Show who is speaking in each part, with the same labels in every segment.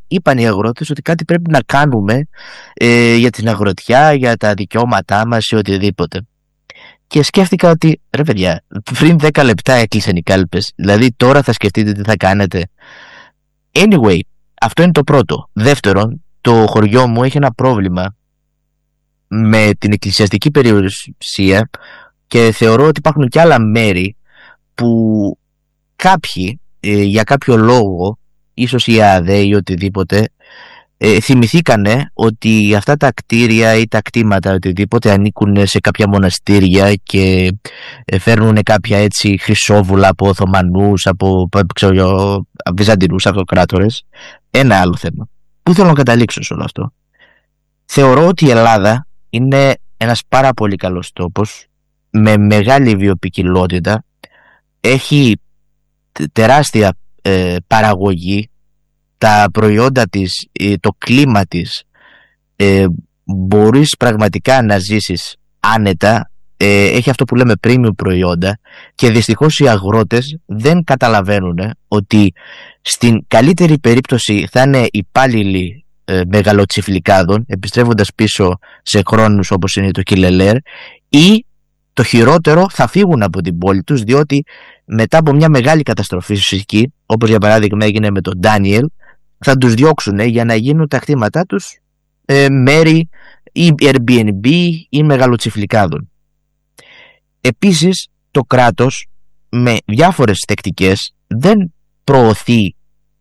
Speaker 1: είπαν οι αγρότες ότι κάτι πρέπει να κάνουμε για την αγροτιά, για τα δικαιώματά μας ή οτιδήποτε. Και σκέφτηκα ότι ρε παιδιά, πριν 10 λεπτά έκλεισαν οι κάλπες, δηλαδή τώρα θα σκεφτείτε τι θα κάνετε. Anyway, αυτό είναι το πρώτο. Δεύτερον, το χωριό μου έχει ένα πρόβλημα με την εκκλησιαστική περιουσία και θεωρώ ότι υπάρχουν και άλλα μέρη που κάποιοι για κάποιο λόγο, ίσως η ΑΔΕ ή οτιδήποτε, θυμηθήκανε ότι αυτά τα κτίρια ή τα κτήματα οτιδήποτε ανήκουν σε κάποια μοναστήρια και φέρνουν κάποια έτσι χρυσόβουλα από Οθωμανούς, από Βυζαντινούς αυτοκράτορες. Ένα άλλο θέμα. Πού θέλω να καταλήξω σε όλο αυτό? Θεωρώ ότι η Ελλάδα είναι ένας πάρα πολύ καλός τόπος με μεγάλη βιοποικιλότητα, έχει τεράστια παραγωγή, τα προϊόντα της, το κλίμα της, μπορείς πραγματικά να ζήσεις άνετα, έχει αυτό που λέμε premium προϊόντα, και δυστυχώς οι αγρότες δεν καταλαβαίνουν ότι στην καλύτερη περίπτωση θα είναι υπάλληλοι μεγαλοτσιφλικάδων, επιστρέφοντας πίσω σε χρόνους όπως είναι το Κιλελέρ, ή το χειρότερο, θα φύγουν από την πόλη τους, διότι μετά από μια μεγάλη καταστροφή φυσική, όπως για παράδειγμα έγινε με τον Ντάνιελ, θα τους διώξουν για να γίνουν τα κτήματά τους μέρη ή Airbnb ή μεγαλοτσιφλικάδων. Επίσης, το κράτος με διάφορες τεκτικές δεν προωθεί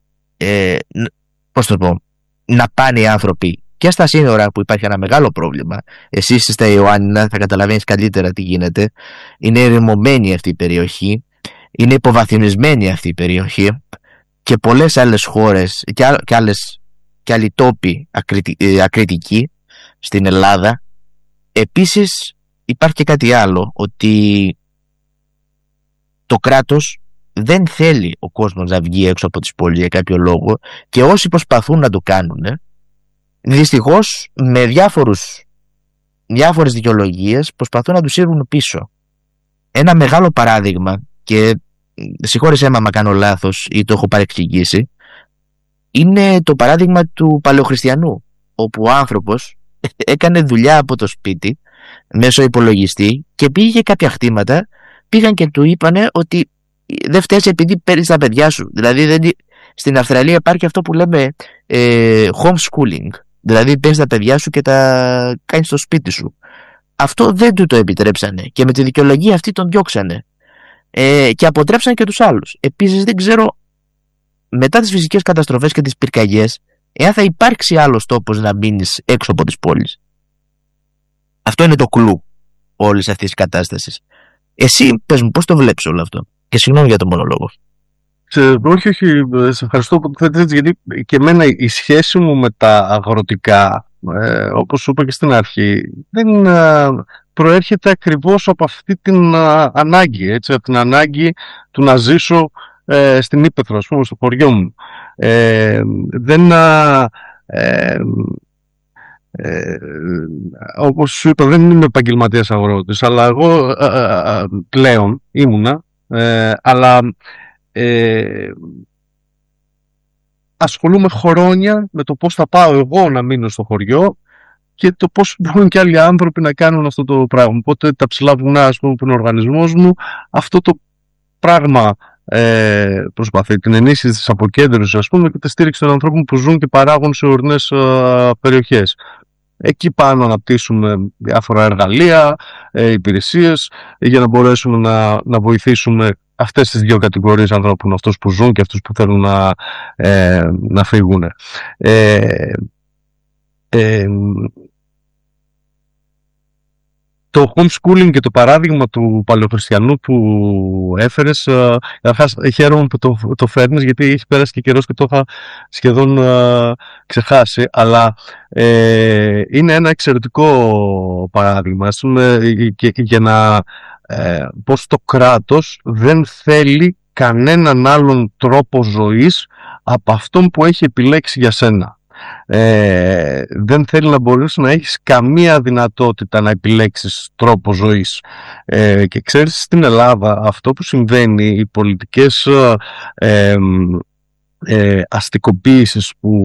Speaker 1: να πάνε οι άνθρωποι και στα σύνορα, που υπάρχει ένα μεγάλο πρόβλημα. Εσύ είσαι στα Ιωάννινα, θα καταλαβαίνεις καλύτερα τι γίνεται. Είναι ερημωμένη αυτή η περιοχή, είναι υποβαθμισμένη αυτή η περιοχή, και πολλές άλλες χώρες και άλλοι τόποι ακριτικοί στην Ελλάδα. Επίσης υπάρχει και κάτι άλλο, ότι το κράτος δεν θέλει ο κόσμος να βγει έξω από τις πόλεις για κάποιο λόγο, και όσοι προσπαθούν να το κάνουν, δυστυχώς με διάφορες δικαιολογίες προσπαθούν να τους σύρουν πίσω. Ένα μεγάλο παράδειγμα, και συγχώρεσέ με άμα κάνω λάθος ή το έχω παρεξηγήσει, είναι το παράδειγμα του παλαιοχριστιανού, όπου ο άνθρωπος έκανε δουλειά από το σπίτι μέσω υπολογιστή και πήγε κάποια κτήματα, πήγαν και του είπανε ότι δεν φταίς επειδή παίρνεις τα παιδιά σου. Δηλαδή στην Αυστραλία υπάρχει αυτό που λέμε homeschooling, δηλαδή παίρνεις τα παιδιά σου και τα κάνεις στο σπίτι σου. Αυτό δεν του το επιτρέψανε και με τη δικαιολογία αυτή τον διώξανε, και αποτρέψαν και τους άλλους. Επίσης δεν ξέρω μετά τις φυσικές καταστροφές και τις πυρκαγιές εάν θα υπάρξει άλλος τόπος να μείνεις έξω από τις πόλεις. Αυτό είναι το κλου όλης αυτής της κατάστασης. Εσύ πες μου πώς το βλέπεις όλο αυτό, και συγγνώμη για το μονολόγο.
Speaker 2: Όχι, σε ευχαριστώ που το θέτεις έτσι, γιατί και εμένα η σχέση μου με τα αγροτικά, όπως σου είπα και στην αρχή, δεν προέρχεται ακριβώς από αυτή την ανάγκη, έτσι, από την ανάγκη του να ζήσω στην Ήπεθρο, ας πούμε, στο χωριό μου. Όπως σου είπα, δεν είμαι επαγγελματίας αγρότης, αλλά εγώ πλέον ήμουνα, αλλά ασχολούμαι χρόνια με το πώς θα πάω εγώ να μείνω στο χωριό και το πώς μπορούν και άλλοι άνθρωποι να κάνουν αυτό το πράγμα. Οπότε τα ψηλά βουνά, ας πούμε, που είναι ο οργανισμός μου, αυτό το πράγμα προσπαθεί, την ενίσχυση της αποκέντρωσης, ας πούμε, και τη στήριξη των ανθρώπων που ζουν και παράγουν σε ορεινές περιοχές. Εκεί πάνω αναπτύσσουμε διάφορα εργαλεία, υπηρεσίες, για να μπορέσουμε να βοηθήσουμε αυτές τις δύο κατηγορίες ανθρώπων, αυτούς που ζουν και αυτούς που θέλουν να φύγουν. Το homeschooling και το παράδειγμα του παλαιοχριστιανού που έφερες, χαίρομαι που το φέρνεις, γιατί έχει πέρασει και καιρός και το είχα σχεδόν ξεχάσει, αλλά είναι ένα εξαιρετικό παράδειγμα, και για να πως το κράτος δεν θέλει κανέναν άλλον τρόπο ζωής από αυτόν που έχει επιλέξει για σένα. Δεν θέλει να μπορείς να έχεις καμία δυνατότητα να επιλέξεις τρόπο ζωής. Και ξέρεις, στην Ελλάδα αυτό που συμβαίνει, οι πολιτικές αστικοποίησεις που